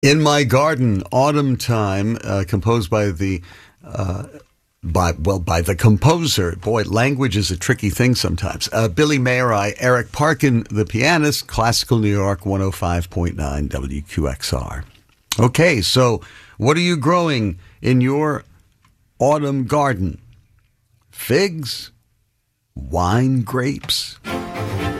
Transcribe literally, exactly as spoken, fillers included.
In My Garden, Autumn Time, uh, composed by the uh, by well by the composer. Boy, language is a tricky thing sometimes. Uh, Billy Mayer, Eric Parkin, the pianist, Classical New York, one oh five point nine W Q X R. Okay, so what are you growing in your autumn garden? Figs? Wine grapes?